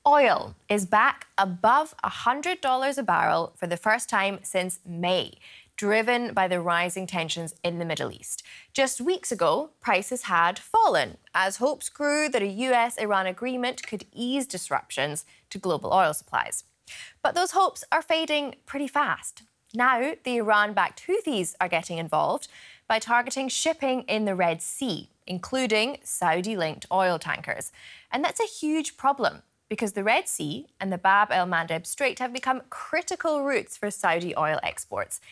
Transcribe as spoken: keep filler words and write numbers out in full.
Oil is back above one hundred dollars a barrel for the first time since May, driven by the rising tensions in the Middle East. Just weeks ago, prices had fallen as hopes grew that a U S Iran agreement could ease disruptions to global oil supplies. But those hopes are fading pretty fast. Now, the Iran-backed Houthis are getting involved by targeting shipping in the Red Sea, including Saudi-linked oil tankers. And that's a huge problem, because the Red Sea and the Bab el-Mandeb Strait have become critical routes for Saudi oil exports,